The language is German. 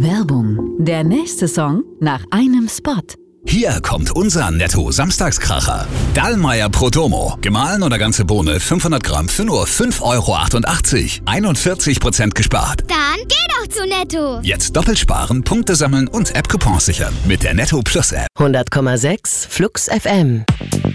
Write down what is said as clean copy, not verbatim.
Werbung. Der nächste Song nach einem Spot. Hier kommt unser Netto-Samstagskracher. Dallmayr Prodomo. Gemahlen oder ganze Bohne 500 Gramm für nur 5,88 €. 41% gespart. Dann geh doch zu Netto. Jetzt doppelt sparen, Punkte sammeln und App-Coupons sichern. Mit der Netto Plus App. 100,6 Flux FM.